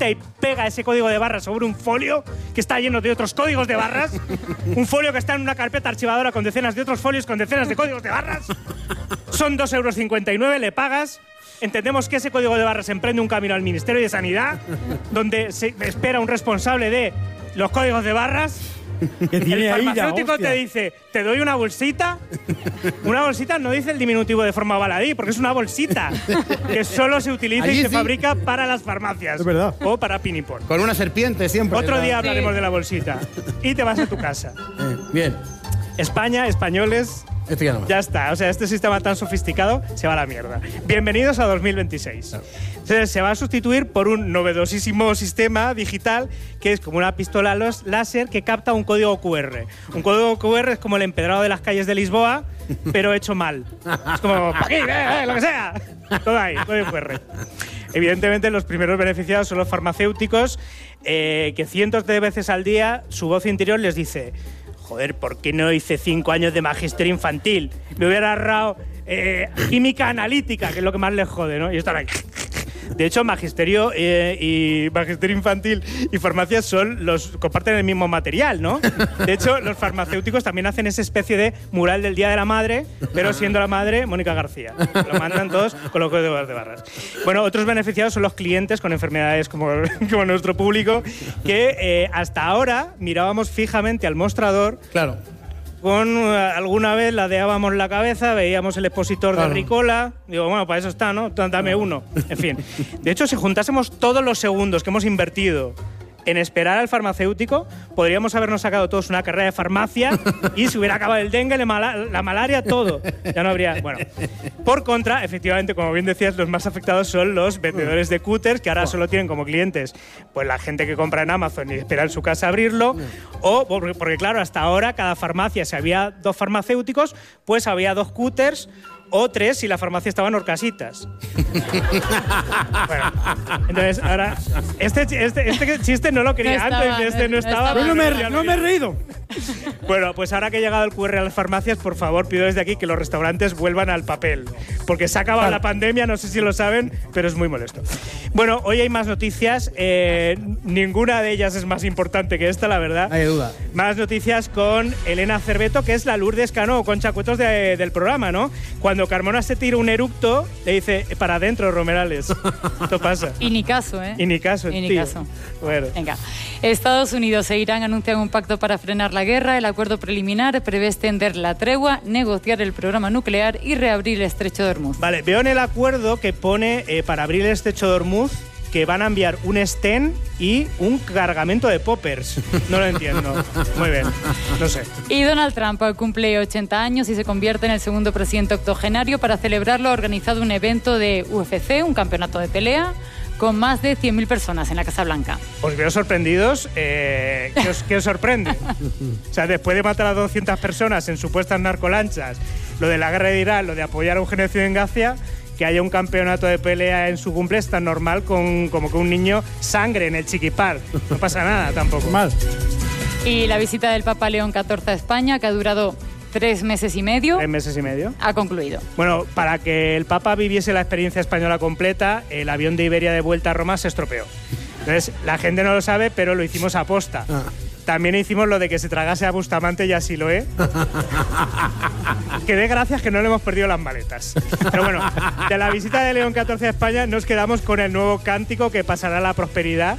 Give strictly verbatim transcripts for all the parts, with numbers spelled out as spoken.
quita y pega ese código de barras sobre un folio que está lleno de otros códigos de barras, un folio que está en una carpeta archivadora con decenas de otros folios con decenas de códigos de barras, son dos euros cincuenta y nueve, le pagas. Entendemos que ese código de barras emprende un camino al Ministerio de Sanidad, donde se espera un responsable de los códigos de barras. El farmacéutico te dice, te doy una bolsita. Una bolsita no dice el diminutivo de forma baladí, porque es una bolsita que solo se utiliza Allí y se sí. fabrica para las farmacias. Es verdad. O para Pinipor. Con una serpiente siempre. Otro día hablaremos sí. de la bolsita. Y te vas a tu casa. Eh, bien. España, españoles... Este ya, no ya está, o sea, este sistema tan sofisticado se va a la mierda. Bienvenidos a dos mil veintiséis. Claro. Entonces, se va a sustituir por un novedosísimo sistema digital que es como una pistola láser que capta un código cu erre. Un código cu erre es como el empedrado de las calles de Lisboa, pero hecho mal. Es como, ¡pa' aquí, eh, eh, lo que sea! Todo ahí, código cu erre. Evidentemente, los primeros beneficiados son los farmacéuticos, eh, que cientos de veces al día su voz interior les dice: joder, ¿por qué no hice cinco años de magisterio infantil? Me hubiera ahorrado eh, química analítica, que es lo que más les jode, ¿no? Y estar ahí. De hecho, magisterio eh, y magisterio infantil y farmacia son los comparten el mismo material, ¿no? De hecho, los farmacéuticos también hacen esa especie de mural del Día de la Madre, pero siendo la madre Mónica García. Lo mandan todos con los códigos de barras. Bueno, otros beneficiados son los clientes con enfermedades como, como nuestro público, que eh, hasta ahora mirábamos fijamente al mostrador. Claro. Con uh, alguna vez ladeábamos la cabeza, veíamos el expositor claro. de Ricola. Digo, bueno, para eso está, ¿no? Dame uno. En fin. De hecho, si juntásemos todos los segundos que hemos invertido en esperar al farmacéutico, podríamos habernos sacado todos una carrera de farmacia y se hubiera acabado el dengue, la, mala la malaria, todo. Ya no habría... Bueno, por contra, efectivamente, como bien decías, los más afectados son los vendedores de cúters, que ahora solo tienen como clientes pues la gente que compra en Amazon y espera en su casa abrirlo, o porque, porque claro, hasta ahora cada farmacia, si había dos farmacéuticos, pues había dos cúters, o tres si la farmacia estaba en Horcasitas. Bueno, entonces ahora... Este, este, este chiste no lo quería no estaba, antes, este no, no estaba... estaba no, me, no me he reído. Bueno, pues ahora que ha llegado el cu erre a las farmacias, por favor, pido desde aquí que los restaurantes vuelvan al papel. Porque se ha acabado claro. la pandemia, no sé si lo saben, pero es muy molesto. Bueno, hoy hay más noticias. Eh, ninguna de ellas es más importante que esta, la verdad. No hay duda. Más noticias con Elena Cerveto, que es la Lourdes Cano, con Chacuetos de, del programa, ¿no? Cuando Carmona se tira un eructo, le dice, para adentro, Romerales. Esto pasa. Y ni caso, ¿eh? Y ni caso, y ni tío. caso. Bueno. Venga. Estados Unidos e Irán anuncian un pacto para frenar la guerra. El acuerdo preliminar prevé extender la tregua, negociar el programa nuclear y reabrir el estrecho de Hormuz. Vale, veo en el acuerdo que pone eh, para abrir el estrecho de Hormuz que van a enviar un Sten y un cargamento de poppers. No lo entiendo. Muy bien, no sé. Y Donald Trump cumple ochenta años y se convierte en el segundo presidente octogenario. Para celebrarlo ha organizado un evento de U F C, un campeonato de pelea, con más de cien mil personas en la Casa Blanca. Os veo sorprendidos. Eh, ¿qué, os, ¿Qué os sorprende? O sea, después de matar a doscientas personas en supuestas narcolanchas, lo de la guerra de Irán, lo de apoyar a un genocidio en Gaza, que haya un campeonato de pelea en su cumple es tan normal con, como que un niño sangre en el chiquipar. No pasa nada tampoco. Mal. Y la visita del Papa León catorce a España, que ha durado tres meses y medio. Tres meses y medio. Ha concluido. Bueno, para que el Papa viviese la experiencia española completa, el avión de Iberia de vuelta a Roma se estropeó. Entonces, la gente no lo sabe, pero lo hicimos a posta. Ah. También hicimos lo de que se tragase a Bustamante y a Siloé. Que dé gracias que no le hemos perdido las maletas. Pero bueno, de la visita de León catorce a España nos quedamos con el nuevo cántico que pasará a la prosperidad.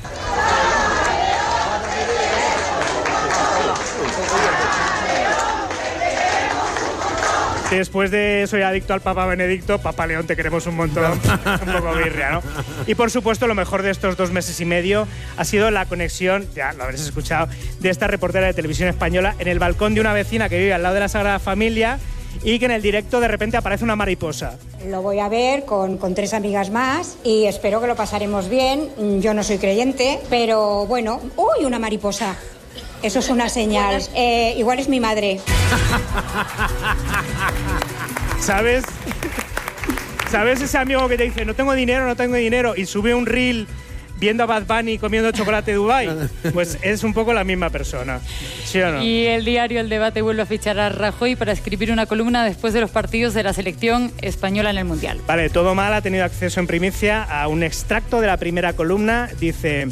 Después de Soy adicto al Papa Benedicto, Papa León, te queremos un montón, un poco birria, ¿no? Y por supuesto, lo mejor de estos dos meses y medio ha sido la conexión, ya lo habréis escuchado, de esta reportera de Televisión Española en el balcón de una vecina que vive al lado de la Sagrada Familia y que en el directo de repente aparece una mariposa. Lo voy a ver con, con tres amigas más y espero que lo pasaremos bien. Yo no soy creyente, pero bueno, ¡uy, una mariposa! Eso es una señal. Eh, igual es mi madre. ¿Sabes? ¿Sabes ese amigo que te dice, no tengo dinero, no tengo dinero, y sube un reel viendo a Bad Bunny comiendo chocolate de Dubái? Pues es un poco la misma persona. ¿Sí o no? Y el diario El Debate vuelve a fichar a Rajoy para escribir una columna después de los partidos de la selección española en el Mundial. Vale, Todo Mal ha tenido acceso en primicia a un extracto de la primera columna. Dice: